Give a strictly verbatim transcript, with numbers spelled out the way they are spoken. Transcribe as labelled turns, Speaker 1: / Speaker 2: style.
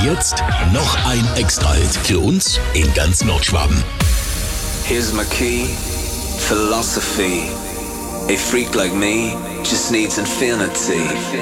Speaker 1: jetzt noch ein Extra-Hit für uns in ganz Nordschwaben.
Speaker 2: Here's my key, philosophy. A freak like me just needs infinity.